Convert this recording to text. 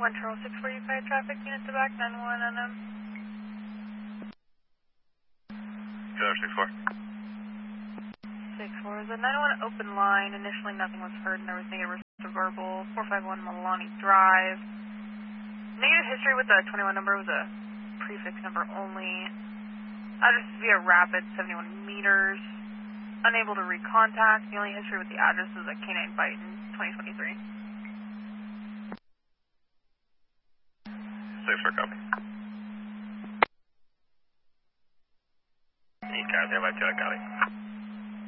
One Charles 645 traffic unit to back 91 NM. 64. 64 is a 91 open line. Initially nothing was heard and there was negative to verbal. 451 Malani Drive. Negative history with the 21 number was a prefix number only. Address is via rapid 71 meters. Unable to recontact. The only history with the address was a K9 bite in 2023. 6-4 copy. 8 guys, everybody to copy.